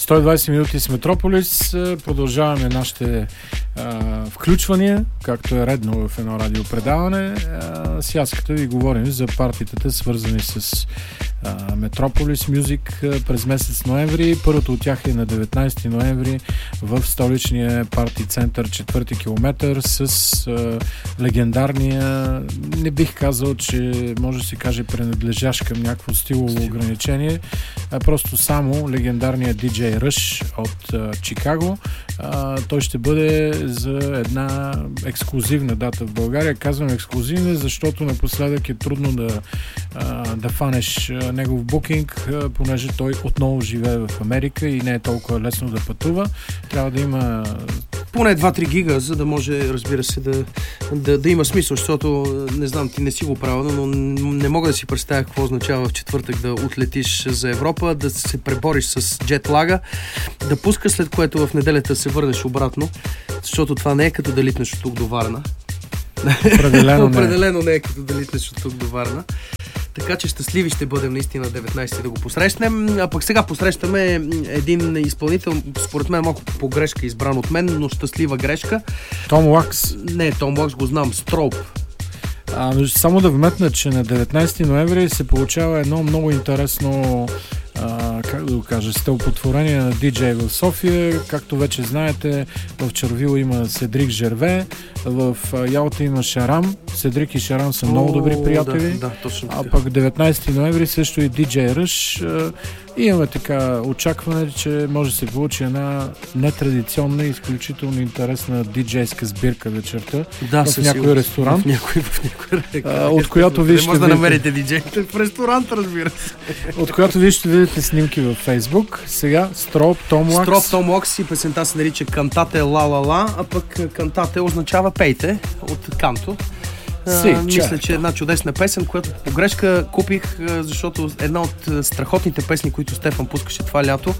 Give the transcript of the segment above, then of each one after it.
120 минути с Метрополис. Продължаваме нашите включвания, както е редно в едно радиопредаване. Сега като ви говорим за партитата, свързани с Метрополис Мюзик през месец ноември. Първото от тях е на 19 ноември в столичния парти център 4 километър с легендарния, не бих казал, че може да се каже принадлежащ към някакво стилово ограничение, просто само легендарния DJ Rush от Чикаго. Той ще бъде за една ексклузивна дата в България. Казвам ексклузивна, защото напоследък е трудно да фанеш негов букинг, понеже той отново живее в Америка и не е толкова лесно да пътува. Трябва да има поне 2-3 гига, за да може, разбира се, да има смисъл, защото, не знам, ти не си го правил, но не мога да си представя какво означава в четвъртък да отлетиш за Европа, да се пребориш с джетлага, да пускаш, след което в неделята се върнеш обратно, защото това не е като да литнеш от тук до Варна. Определено не е като да литнеш от тук до Варна. Така че щастливи ще бъдем наистина 19 да го посрещнем. А пък сега посрещаме един изпълнител, според мен малко по грешка избран от мен, но щастлива грешка. Том Лакс? Не, Том Лакс го знам. Строуп. Само да вметна, че на 19 ноември се получава едно много интересно как да го кажа, стълпотворение на диджей в София. Както вече знаете, в Червил има Седрик Жерве, в Ялта има Шарам. Седрик и Шарам са много добри приятели. Да, точно така. А пък 19 ноември също и диджей Ръш. И имаме така очакване, че може да се получи една нетрадиционна и изключително интересна диджейска сбирка вечерта в някой ресторант. В някой от която вие ще може да намерите диджейте в ресторант, разбира се. От която вие ще видите снимки във Фейсбук. Сега Строуп, Том Лакс. Строуп, Том Лакс и песента се нарича Кантате ла ла ла, а пък Кантате означава пейте от канто. Мисля, че е една чудесна песен, която по грешка купих, защото една от страхотните песни, които Стефан пускаше това лято,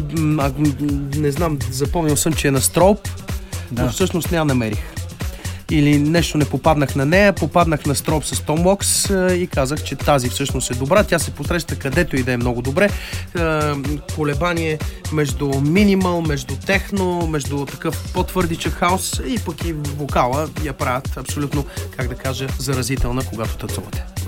не знам, запомнил съм, че е на Строуп, но всъщност не я намерих. Или нещо не попаднах на нея, попаднах на Строуп с Том Лакс и казах, че тази всъщност е добра. Тя се посреща където и да е много добре. Колебание между минимал, между техно, между такъв по-твърдичък хаус и пък и вокала я правят абсолютно, как да кажа, заразителна, когато танцувате.